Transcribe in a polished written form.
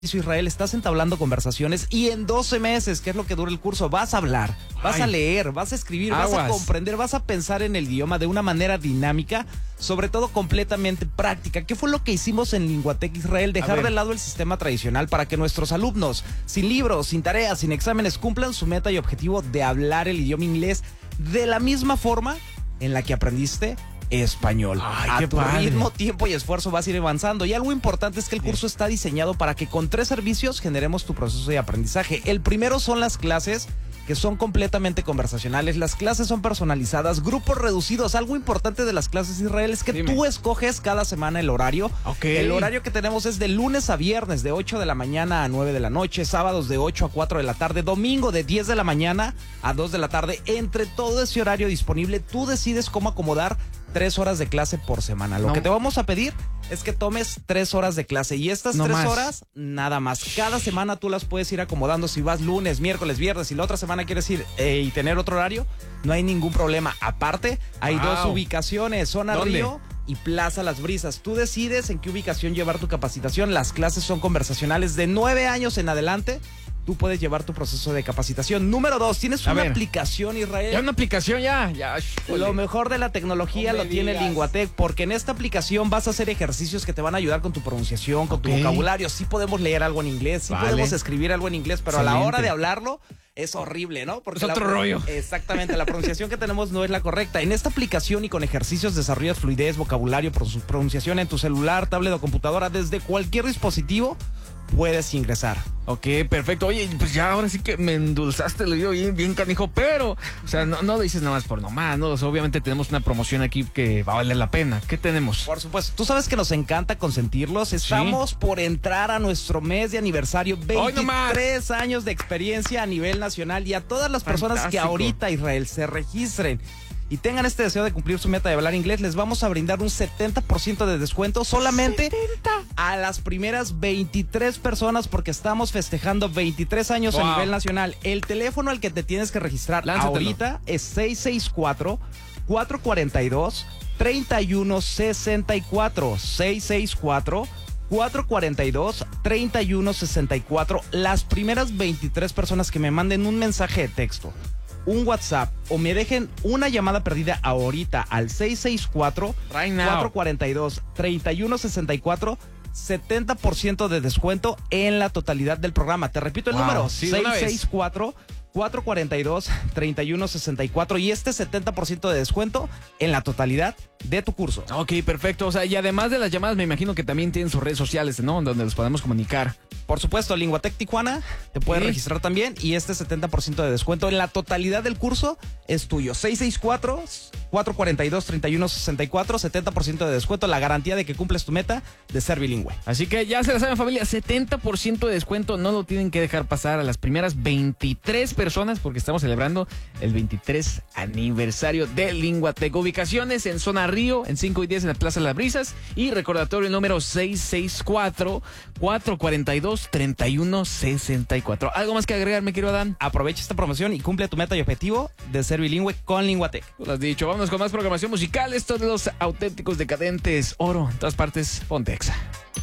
Israel, estás entablando conversaciones y en 12 meses, que es lo que dura el curso, vas a hablar, vas a leer, vas a escribir, vas a comprender, vas a pensar en el idioma de una manera dinámica, sobre todo completamente práctica. ¿Qué fue lo que hicimos en Linguatec Israel? Dejar de lado el sistema tradicional para que nuestros alumnos, sin libros, sin tareas, sin exámenes, cumplan su meta y objetivo de hablar el idioma inglés de la misma forma en la que aprendiste español. A tu ritmo, tiempo y esfuerzo vas a ir avanzando. Y algo importante es que el curso está diseñado para que con 3 servicios generemos tu proceso de aprendizaje. El primero son las clases, que son completamente conversacionales. Las clases son personalizadas, grupos reducidos. Algo importante de las clases, Israel, es que tú escoges cada semana el horario. El horario que tenemos es de lunes a viernes, de 8 de la mañana a 9 de la noche, sábados de 8 a 4 de la tarde, domingo de 10 de la mañana a 2 de la tarde. Entre todo ese horario disponible, tú decides cómo acomodar 3 horas de clase por semana. Lo que te vamos a pedir es que tomes 3 horas de clase y estas 3 horas, nada más. Cada semana tú las puedes ir acomodando. Si vas lunes, miércoles, viernes y la otra semana quieres ir y tener otro horario, no hay ningún problema. Aparte, hay 2 ubicaciones, Zona Río y Plaza Las Brisas. Tú decides en qué ubicación llevar tu capacitación. Las clases son conversacionales de 9 años en adelante. Tú puedes llevar tu proceso de capacitación. Número 2, tienes una aplicación, Israel. ¿Ya una aplicación ya? Lo mejor de la tecnología lo tiene Linguatec, porque en esta aplicación vas a hacer ejercicios que te van a ayudar con tu pronunciación, con tu vocabulario. Sí podemos leer algo en inglés, sí podemos escribir algo en inglés, pero a la hora de hablarlo es horrible, ¿no? Porque es otro rollo. Exactamente, la pronunciación que tenemos no es la correcta. En esta aplicación y con ejercicios desarrollas fluidez, vocabulario, pronunciación en tu celular, tablet o computadora, desde cualquier dispositivo puedes ingresar. Ok, perfecto. Oye, pues ya ahora sí que me endulzaste el oído bien canijo, pero, o sea, no lo dices nada más por nomás, ¿no? O sea, obviamente tenemos una promoción aquí que va a valer la pena. ¿Qué tenemos? Por supuesto. Tú sabes que nos encanta consentirlos. Estamos por entrar a nuestro mes de aniversario. 23 años de experiencia a nivel nacional. Y a todas las personas que ahorita, Israel, se registren y tengan este deseo de cumplir su meta de hablar inglés, les vamos a brindar un 70% de descuento solamente a las primeras 23 personas, porque estamos festejando 23 años a nivel nacional. El teléfono al que te tienes que registrar ahorita es 664-442-3164. 664-442-3164. Las primeras 23 personas que me manden un mensaje de texto, un WhatsApp o me dejen una llamada perdida ahorita al 664-442-3164, 70% de descuento en la totalidad del programa. Te repito el número, 664-442-3164 y este 70% de descuento en la totalidad de tu curso. Ok, perfecto. O sea, y además de las llamadas, me imagino que también tienen sus redes sociales, ¿no? Donde los podemos comunicar. Por supuesto, Linguatec Tijuana te puede registrar también y este 70% de descuento en la totalidad del curso es tuyo. 664-442-3164, 70% de descuento, la garantía de que cumples tu meta de ser bilingüe. Así que ya se la saben, familia, 70% de descuento, no lo tienen que dejar pasar a las primeras 23 personas porque estamos celebrando el 23 aniversario de Linguatec. Ubicaciones en Zona Río, en 5 y 10 en la Plaza Las Brisas y recordatorio número 664-442-3164. ¿Algo más que agregar, mi querido Adán? Aprovecha esta promoción y cumple tu meta y objetivo de ser bilingüe con Linguatec. Tú lo has dicho, vámonos con más programación musical. Esto de los auténticos decadentes. Oro, en todas partes, ponte Exa.